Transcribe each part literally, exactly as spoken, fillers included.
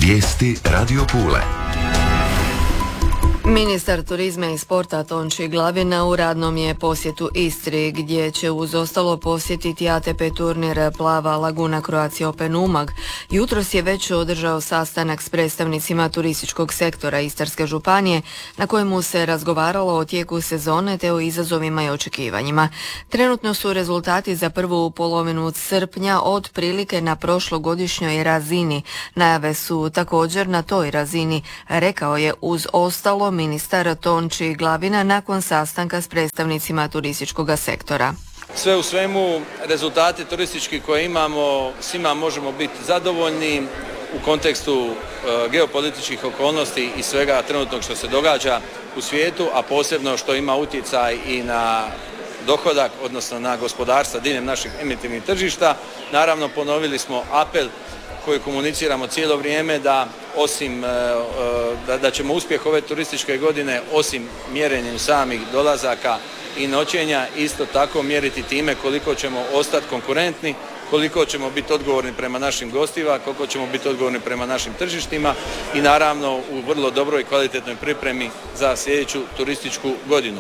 Vijesti Radio Pule. Ministar turizma i sporta Tonči Glavina u radnom je posjetu Istri, gdje će uz ostalo posjetiti A T P turnir Plava Laguna Croatia Open Umag. Jutros je već održao sastanak s predstavnicima turističkog sektora Istarske županije, na kojemu se razgovaralo o tijeku sezone te o izazovima i očekivanjima. Trenutno su rezultati za prvu polovinu srpnja otprilike na prošlogodišnjoj razini. Najave su također na toj razini, rekao je uz ostalo ministar Tonči Glavina nakon sastanka s predstavnicima turističkog sektora. Sve u svemu, rezultati turistički koje imamo, svima možemo biti zadovoljni u kontekstu e, geopolitičkih okolnosti i svega trenutnog što se događa u svijetu, a posebno što ima utjecaj i na dohodak, odnosno na gospodarstva diljem naših emitivnih tržišta. Naravno, ponovili smo apel koji komuniciramo cijelo vrijeme da osim da, da ćemo uspjeh ove turističke godine osim mjerenjem samih dolazaka i noćenja isto tako mjeriti time koliko ćemo ostati konkurentni, koliko ćemo biti odgovorni prema našim gostima, koliko ćemo biti odgovorni prema našim tržištima i naravno u vrlo dobroj i kvalitetnoj pripremi za sljedeću turističku godinu.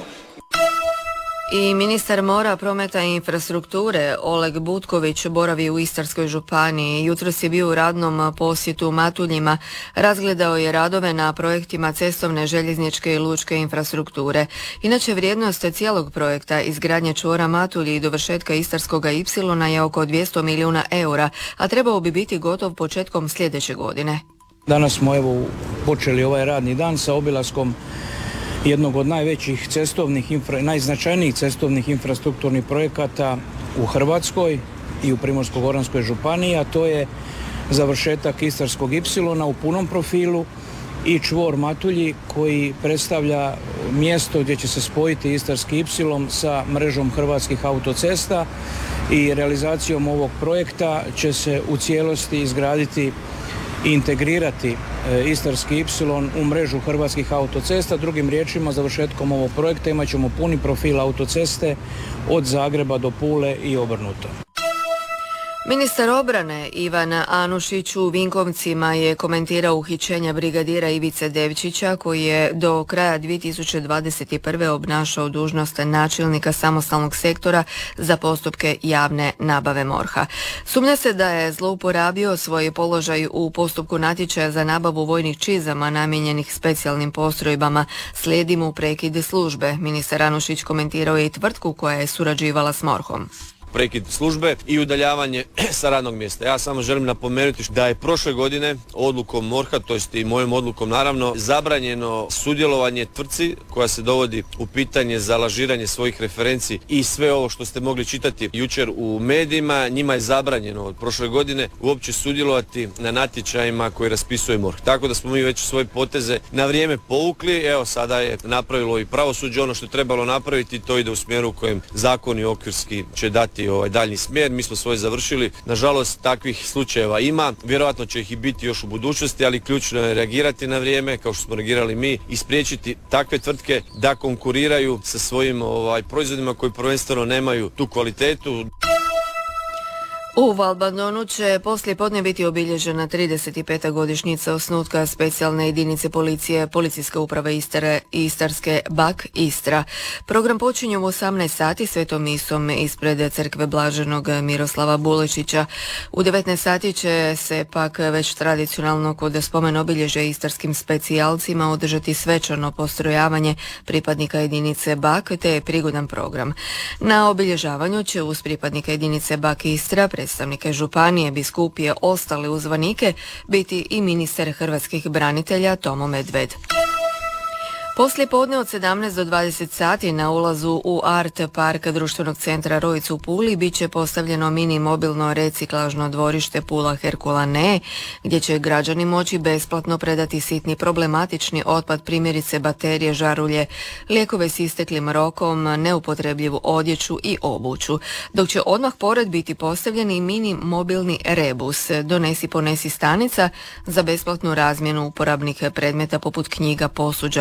I ministar mora, prometa i infrastrukture Oleg Butković boravi u Istarskoj županiji. Jutros je bio u radnom posjetu Matuljima. Razgledao je radove na projektima cestovne, željezničke i lučke infrastrukture. Inače, vrijednost cijelog projekta izgradnje čvora Matulji i dovršetka Istarskoga ipsilona je oko dvjesto milijuna eura, a trebao bi biti gotov početkom sljedeće godine. Danas smo evo počeli ovaj radni dan sa obilaskom jednog od najvećih cestovnih, infra, najznačajnijih cestovnih infrastrukturnih projekata u Hrvatskoj i u Primorsko-goranskoj županiji, a to je završetak Istarskog ipsilona u punom profilu i čvor Matulji koji predstavlja mjesto gdje će se spojiti Istarski ipsilon sa mrežom hrvatskih autocesta i realizacijom ovog projekta će se u cijelosti izgraditi i integrirati Istarski ipsilon u mrežu hrvatskih autocesta. Drugim riječima, završetkom ovog projekta imat ćemo puni profil autoceste od Zagreba do Pule i obrnuto. Ministar obrane Ivan Anušić u Vinkovcima je komentirao uhićenja brigadira Ivice Devčića, koji je do kraja dvije tisuće dvadeset prve obnašao dužnost načelnika samostalnog sektora za postupke javne nabave MORH-a. Sumnja se da je zlouporabio svoj položaj u postupku natječaja za nabavu vojnih čizama namijenjenih specijalnim postrojbama. Slijedi mu prekid službe. Ministar Anušić komentirao je i tvrtku koja je surađivala s MORH-om. Prekid službe i udaljavanje sa radnog mjesta. Ja samo želim napomenuti da je prošle godine odlukom MORH-a, to jest i mojom odlukom naravno, zabranjeno sudjelovanje tvrtci koja se dovodi u pitanje za lažiranje svojih referenci i sve ovo što ste mogli čitati jučer u medijima. Njima je zabranjeno od prošle godine uopće sudjelovati na natječajima koji raspisuje MORH. Tako da smo mi već svoje poteze na vrijeme povukli. Evo, sada je napravilo i pravosuđe ono što je trebalo napraviti, to ide u smjeru u kojem zakon i okvirski će dati ovaj daljnji smjer. Mi smo svoje završili. Nažalost, takvih slučajeva ima. Vjerojatno će ih i biti još u budućnosti, ali ključno je reagirati na vrijeme, kao što smo reagirali mi, i spriječiti takve tvrtke da konkuriraju sa svojim ovaj, proizvodima koji prvenstveno nemaju tu kvalitetu. U Valbandonu će poslije podne biti obilježena trideset peta godišnjica osnutka specijalne jedinice policije Policijske uprave Istre i Istarske BAK Istra. Program počinje u osamnaest sati svetom misom ispred crkve Blaženog Miroslava Bulečića. U devetnaest sati će se pak već tradicionalno kod spomen obilježja istarskim specijalcima održati svečano postrojavanje pripadnika jedinice BAK te prigodan program. Na obilježavanju će uz pripadnika jedinice BAK Istra, predstavnike županije, biskupije, ostale uzvanike biti i ministar hrvatskih branitelja Tomo Medved. Poslije podne od sedamnaest do dvadeset sati na ulazu u Art Park društvenog centra Rojic u Puli bit će postavljeno mini mobilno reciklažno dvorište Pula Herkulane, gdje će građani moći besplatno predati sitni problematični otpad, primjerice baterije, žarulje, lijekove s isteklim rokom, neupotrebljivu odjeću i obuću, dok će odmah pored biti postavljeni mini mobilni rebus, donesi ponesi stanica za besplatnu razmjenu uporabnih predmeta poput knjiga, posuđa, puzli,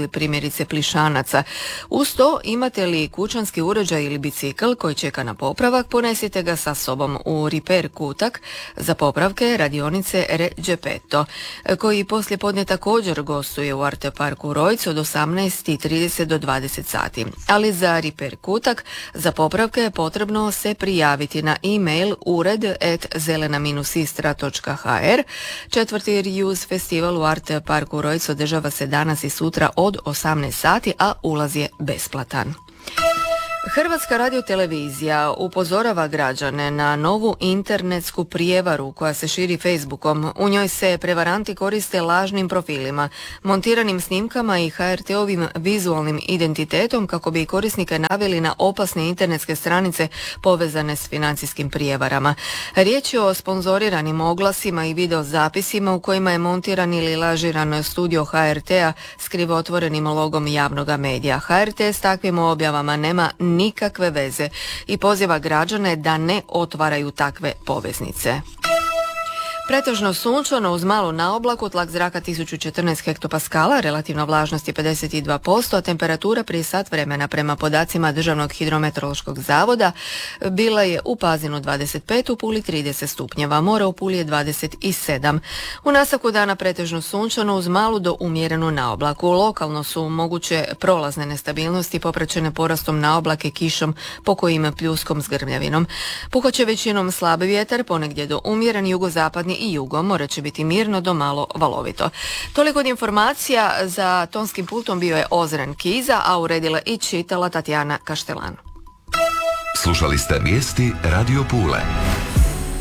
ili primjerice plišanaca. Uz to, imate li kućanski uređaj ili bicikl koji čeka na popravak, ponesite ga sa sobom u Repair kutak za popravke radionice Re Geppetto, koji poslije podne također gostuje u Arte parku u Rojcu od osamnaest i trideset do dvadeset sati. Ali za Repair kutak za popravke je potrebno se prijaviti na e-mail ured at zelena istra točka h r. Četvrti Reuse festival u Arte parku u Rojcu održava se danas i sutra od osamnaest sati, a ulaz je besplatan. Hrvatska radiotelevizija upozorava građane na novu internetsku prijevaru koja se širi Facebookom. U njoj se prevaranti koriste lažnim profilima, montiranim snimkama i ha er te-ovim vizualnim identitetom kako bi korisnike naveli na opasne internetske stranice povezane s financijskim prijevarama. Riječ je o sponzoriranim oglasima i videozapisima u kojima je montiran ili lažiran studio ha er te-a s krivotvorenim logom javnoga medija. ha er te s takvim objavama nema nikakve veze i poziva građane da ne otvaraju takve poveznice. Pretežno sunčano uz malu naoblaku, tlak zraka tisuću četrnaest hektopaskala, relativna vlažnost je pedeset dva posto, a temperatura prije sat vremena prema podacima Državnog hidrometeorološkog zavoda bila je u Pazinu dvadeset pet, u Puli trideset stupnjeva, mora u Puli je dvadeset sedam. U nastavku dana pretežno sunčano uz malu do umjerenu naoblaku. Lokalno su moguće prolazne nestabilnosti popraćene porastom naoblake, kišom, pokojima, pljuskom s grmljavinom. Puhat će većinom slab vjetar, ponegdje do umjeren jugozapadni i jugo, mora će biti mirno do malo valovito. Toliko od informacija, za tonskim pultom bio je Ozren Kiza, a uredila i čitala Tatjana Kaštelan. Slušali ste vijesti Radio Pule.